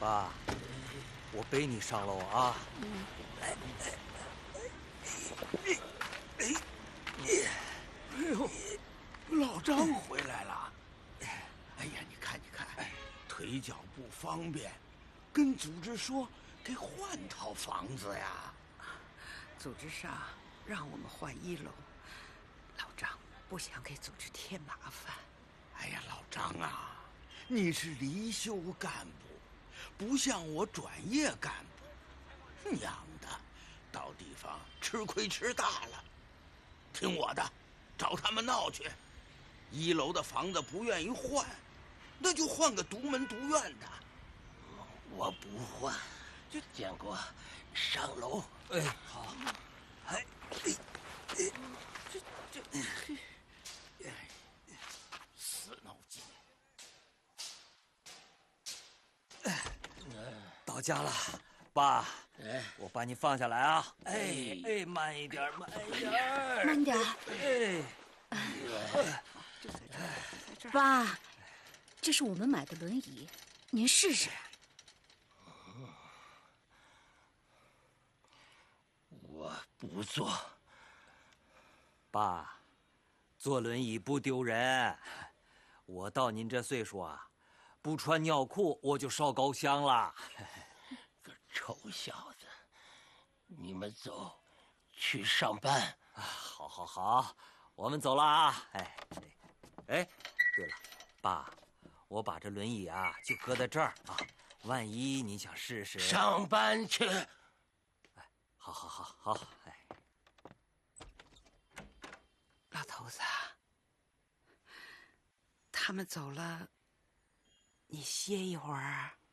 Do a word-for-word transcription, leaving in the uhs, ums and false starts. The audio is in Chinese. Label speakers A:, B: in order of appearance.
A: 爸，我背你上楼啊。
B: 嗯。
A: 哎
B: 哎哎哎呦，老张回来了。哎呀，你看你看，腿脚不方便，跟组织说给换套房子呀。
C: 组织上让我们换一楼，老张不想给组织添麻烦。
B: 哎呀，老张啊，你是离休干部，不像我转业干部。娘的，到地方吃亏吃大了。听我的，找他们闹去。一楼的房子不愿意换，那就换个独门独院的。
D: 我不换，就建国上楼。
A: 哎，好。哎，哎，哎，
B: 这这，死脑筋。
A: 到家了，爸。
D: 哎，
A: 我把你放下来啊！哎哎，慢一点，慢一点，
E: 慢点。
A: 哎，
C: 就在这儿，在这儿。
E: 爸，这是我们买的轮椅，您试试。
D: 我不坐。
A: 爸，坐轮椅不丢人。我到您这岁数啊，不穿尿裤我就烧高香了。
D: 个臭小子，你们走，去上班。
A: 啊，好，好，好，我们走了啊！哎，哎，对了，爸，我把这轮椅啊就搁在这儿啊，万一你想试试。
D: 上班去。
A: 哎，好，好，好，好，哎。
C: 老头子，他们走了，你歇一会儿。